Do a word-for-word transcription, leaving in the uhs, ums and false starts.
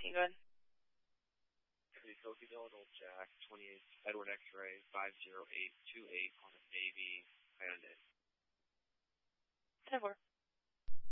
nineteen, go ahead. Three Cokie Old Jack, twenty-eight Edward X-Ray, five zero eight two eight on a baby Hyundai. ten four.